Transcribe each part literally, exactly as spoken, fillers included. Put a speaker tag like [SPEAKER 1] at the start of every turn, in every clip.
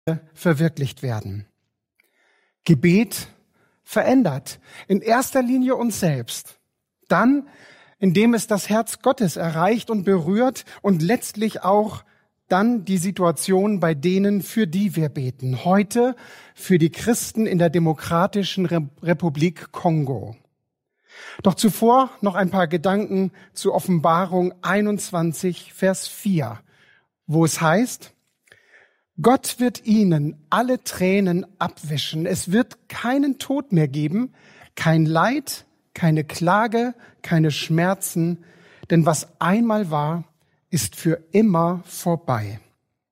[SPEAKER 1] verwirklicht werden. Gebet verändert in erster Linie uns selbst, dann indem es das Herz Gottes erreicht und berührt und letztlich auch dann die Situation bei denen, für die wir beten. Heute für die Christen in der Demokratischen Republik Kongo. Doch zuvor noch ein paar Gedanken zu Offenbarung einundzwanzig, Vers vier, wo es heißt: Gott wird ihnen alle Tränen abwischen. Es wird keinen Tod mehr geben, kein Leid, keine Klage, keine Schmerzen, denn was einmal war, ist für immer vorbei.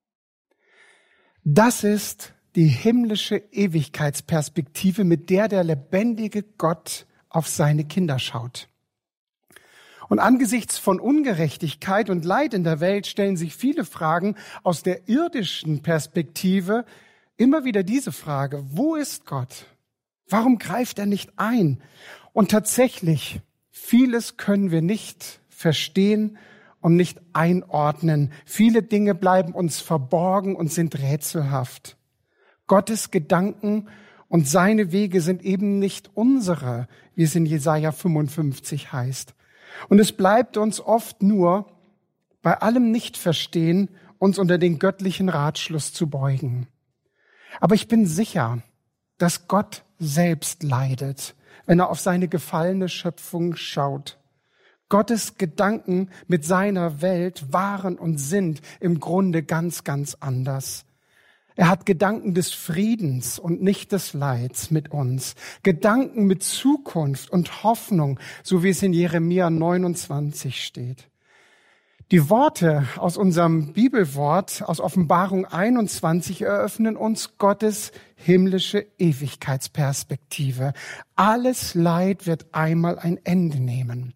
[SPEAKER 1] Das ist die himmlische Ewigkeitsperspektive, mit der der lebendige Gott auf seine Kinder schaut. Und angesichts von Ungerechtigkeit und Leid in der Welt stellen sich viele Fragen aus der irdischen Perspektive immer wieder diese Frage: Wo ist Gott? Warum greift er nicht ein? Und tatsächlich, vieles können wir nicht verstehen und nicht einordnen. Viele Dinge bleiben uns verborgen und sind rätselhaft. Gottes Gedanken und seine Wege sind eben nicht unsere, wie es in Jesaja fünfundfünfzig heißt. Und es bleibt uns oft nur, bei allem Nichtverstehen, uns unter den göttlichen Ratschluss zu beugen. Aber ich bin sicher, dass Gott selbst leidet, wenn er auf seine gefallene Schöpfung schaut. Gottes Gedanken mit seiner Welt waren und sind im Grunde ganz, ganz anders. Er hat Gedanken des Friedens und nicht des Leids mit uns. Gedanken mit Zukunft und Hoffnung, so wie es in Jeremia neunundzwanzig steht. Die Worte aus unserem Bibelwort, aus Offenbarung einundzwanzig, eröffnen uns Gottes himmlische Ewigkeitsperspektive. Alles Leid wird einmal ein Ende nehmen.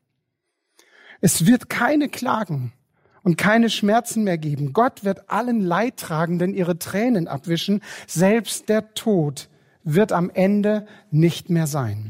[SPEAKER 1] Es wird keine Klagen und keine Schmerzen mehr geben. Gott wird allen Leidtragenden ihre Tränen abwischen. Selbst der Tod wird am Ende nicht mehr sein.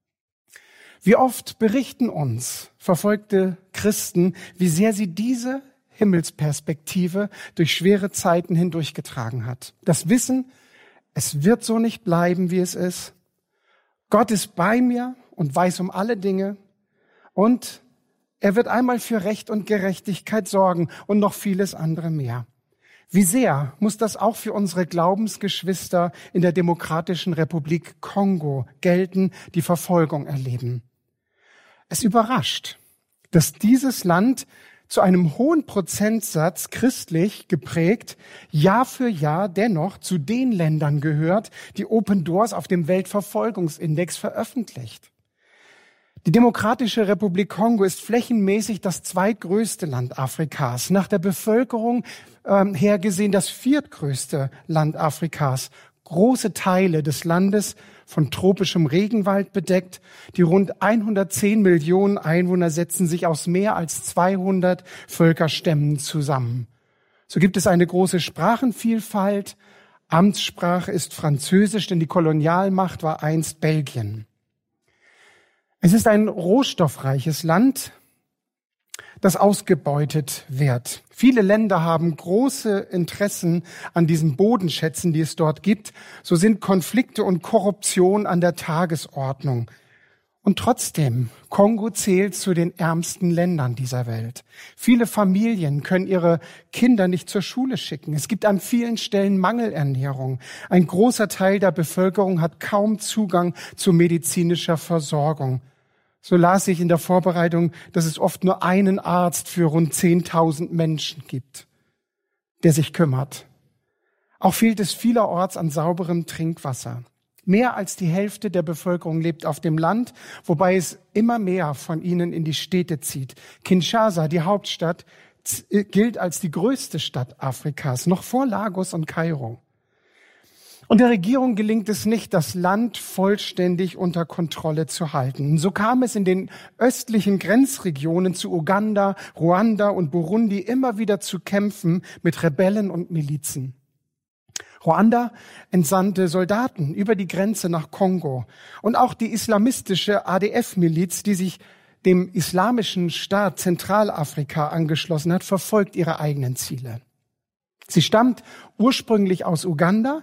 [SPEAKER 1] Wie oft berichten uns verfolgte Christen, wie sehr sie diese Himmelsperspektive durch schwere Zeiten hindurchgetragen hat. Das Wissen, es wird so nicht bleiben, wie es ist. Gott ist bei mir und weiß um alle Dinge. Und er wird einmal für Recht und Gerechtigkeit sorgen und noch vieles andere mehr. Wie sehr muss das auch für unsere Glaubensgeschwister in der Demokratischen Republik Kongo gelten, die Verfolgung erleben. Es überrascht, dass dieses Land zu einem hohen Prozentsatz christlich geprägt Jahr für Jahr dennoch zu den Ländern gehört, die Open Doors auf dem Weltverfolgungsindex veröffentlicht. Die Demokratische Republik Kongo ist flächenmäßig das zweitgrößte Land Afrikas, nach der Bevölkerung ähm, hergesehen das viertgrößte Land Afrikas. Große Teile des Landes von tropischem Regenwald bedeckt. Die rund hundertzehn Millionen Einwohner setzen sich aus mehr als zweihundert Völkerstämmen zusammen. So gibt es eine große Sprachenvielfalt. Amtssprache ist Französisch, denn die Kolonialmacht war einst Belgien. Es ist ein rohstoffreiches Land, das ausgebeutet wird. Viele Länder haben große Interessen an diesen Bodenschätzen, die es dort gibt. So sind Konflikte und Korruption an der Tagesordnung. Und trotzdem, Kongo zählt zu den ärmsten Ländern dieser Welt. Viele Familien können ihre Kinder nicht zur Schule schicken. Es gibt an vielen Stellen Mangelernährung. Ein großer Teil der Bevölkerung hat kaum Zugang zu medizinischer Versorgung. So las ich in der Vorbereitung, dass es oft nur einen Arzt für rund zehntausend Menschen gibt, der sich kümmert. Auch fehlt es vielerorts an sauberem Trinkwasser. Mehr als die Hälfte der Bevölkerung lebt auf dem Land, wobei es immer mehr von ihnen in die Städte zieht. Kinshasa, die Hauptstadt, gilt als die größte Stadt Afrikas, noch vor Lagos und Kairo. Und der Regierung gelingt es nicht, das Land vollständig unter Kontrolle zu halten. So kam es in den östlichen Grenzregionen zu Uganda, Ruanda und Burundi immer wieder zu Kämpfen mit Rebellen und Milizen. Ruanda entsandte Soldaten über die Grenze nach Kongo. Und auch die islamistische A D F-Miliz, die sich dem Islamischen Staat Zentralafrika angeschlossen hat, verfolgt ihre eigenen Ziele. Sie stammt ursprünglich aus Uganda